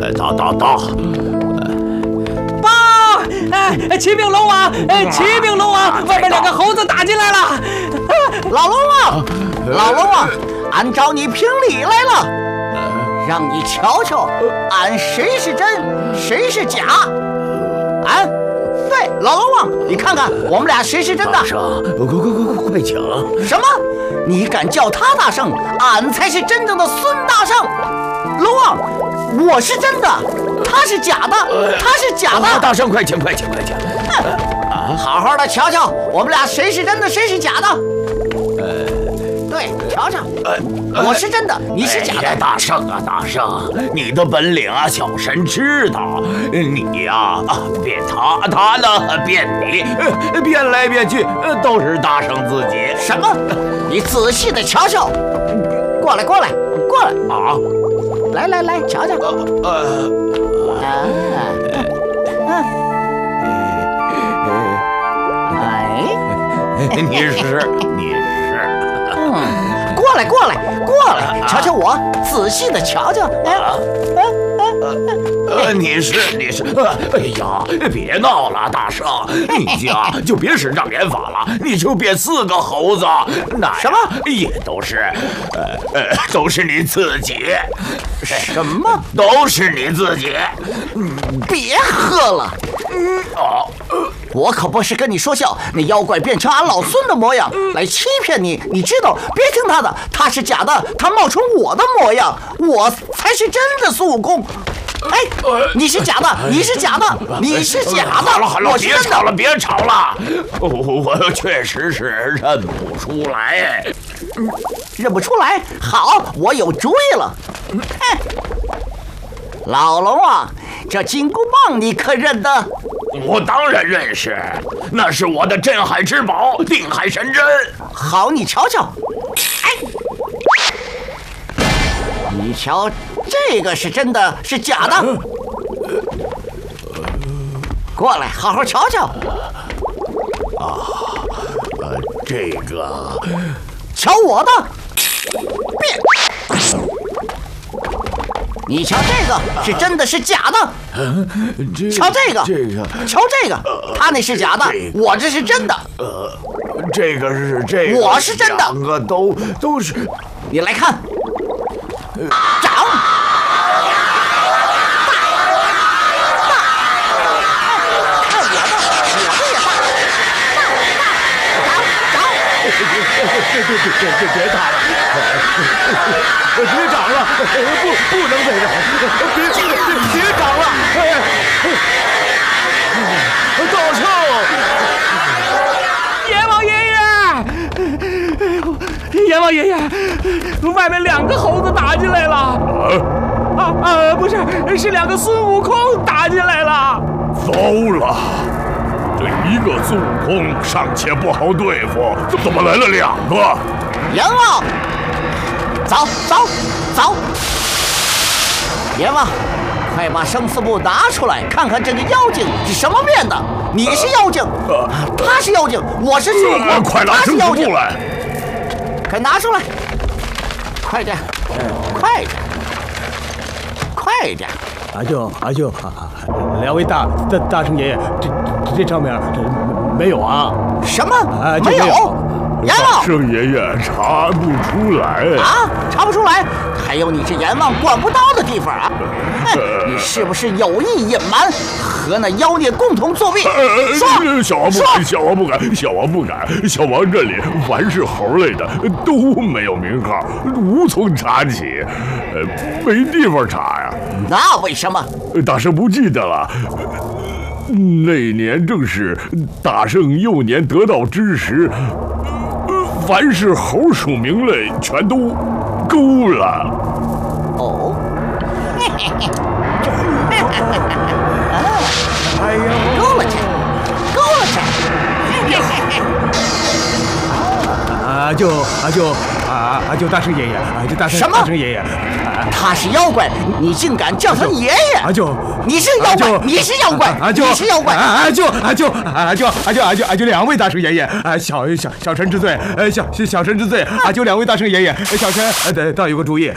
打！ 报！启禀龙王！启禀龙王！外面2个猴子打进来了！ 老龙王，俺找你评理来了，让你瞧瞧，俺谁是真，谁是假。对，老龙王，你看看我们俩谁是真的？ 大圣，快请！ 什么？你敢叫他大圣？俺才是真正的孙大圣。龙王，我是真的，他是假的，他是假的。 大圣，快请！ 好好的瞧瞧，我们俩谁是真的，谁是假的？对，瞧瞧，我是真的，你是假的。 大圣，你的本领啊，小神知道。你呀，变他呢，变你，变来变去都是大圣自己。 什么？你仔细的瞧瞧，过来啊！来，瞧瞧。 你是。 过来，瞧瞧我，仔细的瞧瞧。 你是。哎呀，别闹了，大圣，你家就别使障眼法了，你就变4个猴子，那什么也都是你自己。 什么？ 都是你自己。 别喝了。我可不是跟你说笑，那妖怪变成俺老孙的模样来欺骗你，你知道？别听他的，他是假的，他冒充我的模样，我才是真的孙悟空。你是假的，你是假的。 好了，别吵了，我确实是认不出来。 认不出来？好，我有主意了。老龙啊，这金箍棒你可认得？ 我当然认识，那是我的镇海之宝，定海神针。 好，你瞧瞧。你瞧，这个是真的，是假的？过来，好好瞧瞧。 这个， 瞧我的，变。你瞧这个是真的，是假的？瞧这个，瞧这个，他那是假的，我这是真的。 这个是这个， 我是真的。 2个都是。 你来看，长。 别打了，别长了，不能这样，别长了，大圣， 阎王爷爷，外面2个猴子打进来了。不是2个孙悟空打进来了。 糟了！这1个孙悟空尚且不好对付，怎么来了2个？ 阎王，走！阎王，快把生死簿拿出来，看看这个妖精是什么变的。你是妖精，他是妖精，我是孙悟空， 快拿生死簿来！ 快拿出来！快点！ 阿舅，2位大圣爷爷，这上面没有啊？ 什么？没有？阎王， 圣爷爷查不出来啊？查不出来？还有你这阎王管不到的地方啊！你是不是有意隐瞒，和那妖孽共同作弊？说！ 小王不敢，小王这里凡是猴类的都没有名号，无从查起，没地方查呀。 那为什么？ 大圣不记得了。那年正是大圣幼年得道之时，凡是猴属名类全都勾了。 哦， 哎呀， 勾了去。 阿舅大圣爷爷， 什么大圣爷爷， 他是妖怪，你竟敢叫他爷爷？ 阿舅， 你是妖怪，你是妖怪， 阿舅， 你是妖怪。 阿舅，2位大圣爷爷，小臣之罪，小臣之罪。阿舅2位大圣爷爷，小臣倒有个主意，